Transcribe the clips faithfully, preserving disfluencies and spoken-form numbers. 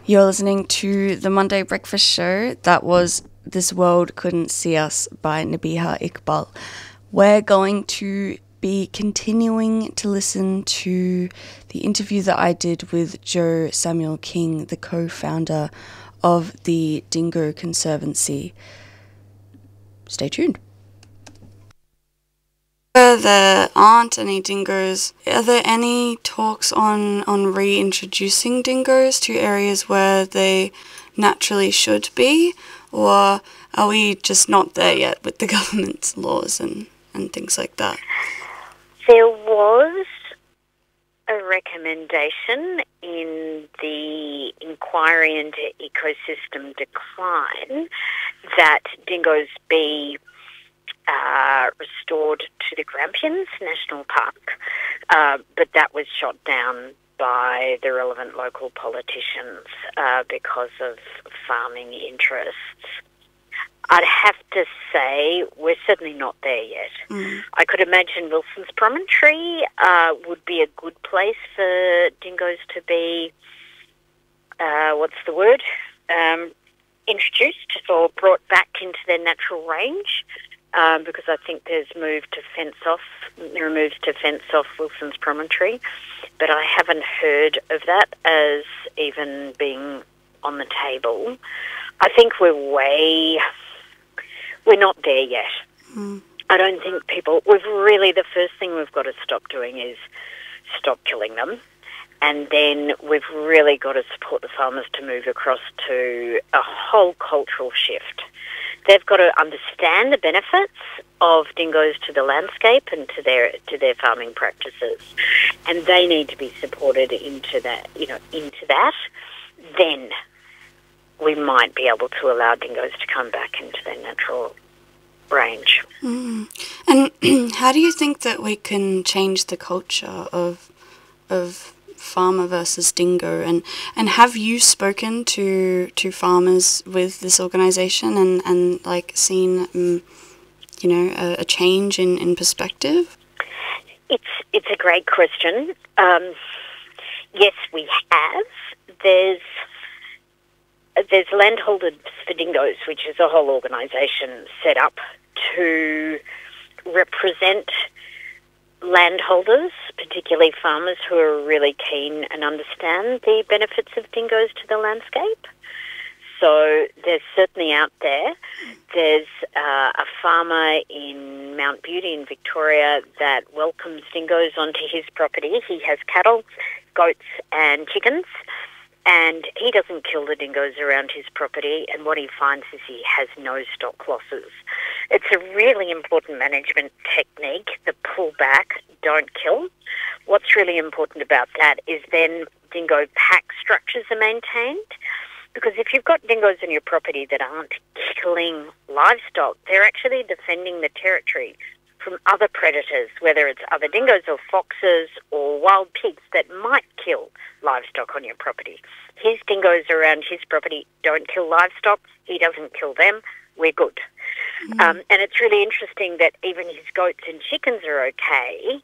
You're listening to the Monday Breakfast Show. That was This World Couldn't See Us by Nabiha Iqbal. We're going to be continuing to listen to the interview that I did with Joe Samuel King, the co-founder of the Dingo Conservancy. Stay tuned. There aren't any dingoes. Are there any talks on, on reintroducing dingoes to areas where they naturally should be? Or are we just not there yet with the government's laws and, and things like that? There was a recommendation in the inquiry into ecosystem decline that dingoes be Uh, restored to the Grampians National Park, uh, but that was shot down by the relevant local politicians uh, because of farming interests. I'd have to say we're certainly not there yet. Mm. I could imagine Wilson's Promontory uh, would be a good place for dingoes to be, uh, what's the word, um, introduced or brought back into their natural range. Um, because I think there's moved to fence off, there are moves to fence off Wilson's Promontory, but I haven't heard of that as even being on the table. I think we're way, we're not there yet. Mm. I don't think people, we've really, the first thing we've got to stop doing is stop killing them. And then we've really got to support the farmers to move across to a whole cultural shift. They've got to understand the benefits of dingoes to the landscape and to their to their farming practices, and they need to be supported into that. You know, into that. Then we might be able to allow dingoes to come back into their natural range. Mm. And how do you think that we can change the culture of of farmer versus dingo, and and have you spoken to to farmers with this organization and and like seen um, you know a, a change in in perspective? It's it's a great question. Um, yes, we have. There's there's Landholders for Dingoes, which is a whole organisation set up to represent landholders, particularly farmers who are really keen and understand the benefits of dingoes to the landscape. So there's certainly out there. There's uh, a farmer in Mount Beauty in Victoria that welcomes dingoes onto his property. He has cattle, goats and chickens, and he doesn't kill the dingoes around his property, and what he finds is he has no stock losses. It's a really important management technique, the pull back, don't kill. What's really important about that is then dingo pack structures are maintained, because if you've got dingoes on your property that aren't killing livestock, they're actually defending the territory from other predators, whether it's other dingoes or foxes or wild pigs that might kill livestock on your property. His dingoes around his property don't kill livestock. He doesn't kill them. We're good. Mm. Um, and it's really interesting that even his goats and chickens are okay.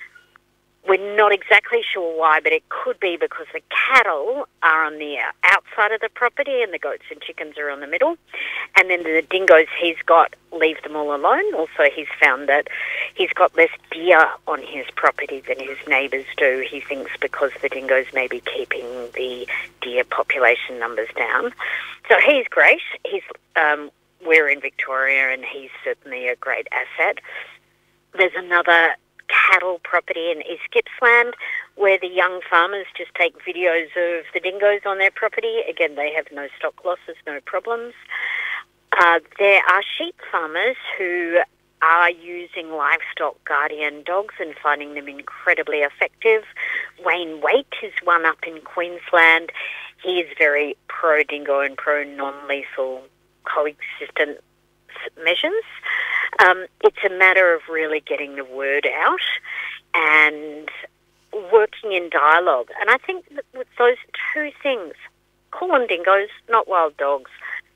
We're not exactly sure why, but it could be because the cattle are on the outside of the property and the goats and chickens are on the middle. And then the dingoes he's got leave them all alone. Also, he's found that he's got less deer on his property than his neighbours do. He thinks because the dingoes may be keeping the deer population numbers down. So he's great. He's um, we're in Victoria and he's certainly a great asset. There's another cattle property in East Gippsland where the young farmers just take videos of the dingoes on their property. Again, they have no stock losses, no problems. Uh, there are sheep farmers who are using livestock guardian dogs and finding them incredibly effective. Wayne Waite is one up in Queensland. He is very pro-dingo and pro-non-lethal coexistence measures. Um, it's a matter of really getting the word out and working in dialogue. And I think that with those two things, call them dingoes, not wild dogs,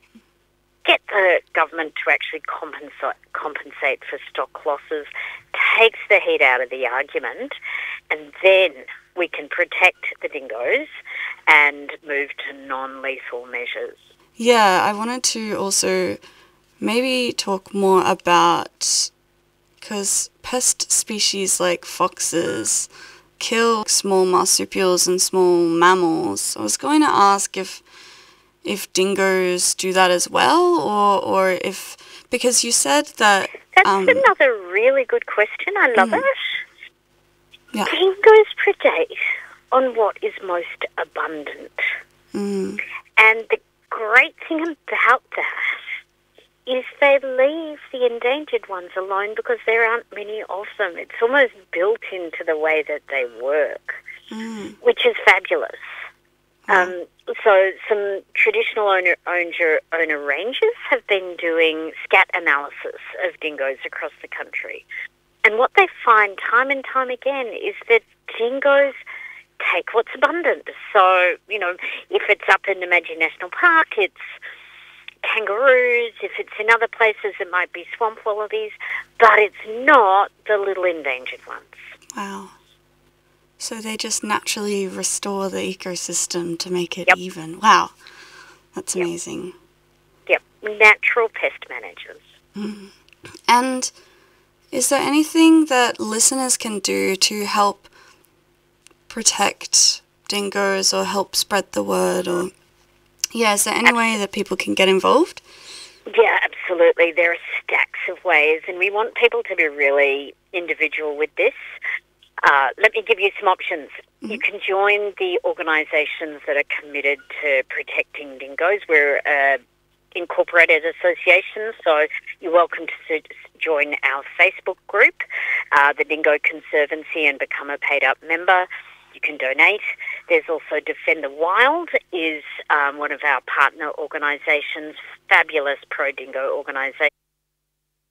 get the government to actually compensate, compensate for stock losses, takes the heat out of the argument, and then we can protect the dingoes and move to non-lethal measures. Yeah, I wanted to also maybe talk more about, because pest species like foxes kill small marsupials and small mammals. I was going to ask if if dingoes do that as well, or or if, because you said that... That's um, another really good question. I love mm, it. yeah. Dingoes predate on what is most abundant. Mm, And the great thing about that is they leave the endangered ones alone because there aren't many of them. It's almost built into the way that they work, mm, which is fabulous. Um, so some traditional owner, owner, owner rangers have been doing scat analysis of dingoes across the country. And what they find time and time again is that dingoes take what's abundant. So, you know, if it's up in the Magic National Park, it's kangaroos. If it's in other places, it might be swamp wallabies. But it's not the little endangered ones. wow. So they just naturally restore the ecosystem to make it Yep. even. Wow. That's Yep. amazing. Yep, natural pest managers. Mm. And is there anything that listeners can do to help protect dingoes or help spread the word? Or yeah, is there any way that people can get involved? Yeah, absolutely. There are stacks of ways, and we want people to be really individual with this. Uh, let me give you some options. Mm-hmm. You can join the organisations that are committed to protecting dingoes. We're uh, incorporated association, so you're welcome to join our Facebook group, uh, the Dingo Conservancy, and become a paid-up member. You can donate. There's also Defend the Wild, is um, one of our partner organisations, fabulous pro-dingo organisation.